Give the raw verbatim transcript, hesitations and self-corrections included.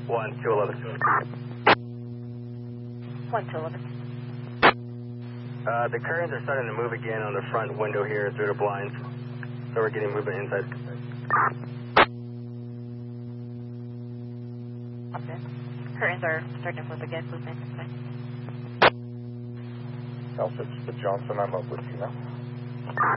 one two eleven. one two eleven. Uh, the curtains are starting to move again on the front window here through the blinds. So we're getting movement inside. Okay. Curtains are starting to move again, movement inside. Alpha, it's the Johnson, I'm up with you now.